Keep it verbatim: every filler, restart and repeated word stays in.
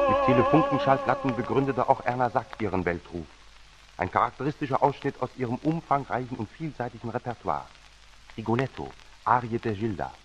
Mit Telefunkenschallplatten begründete auch Erna Sack ihren Weltruf. Ein charakteristischer Ausschnitt aus ihrem umfangreichen und vielseitigen Repertoire. Rigoletto, Arie der Gilda.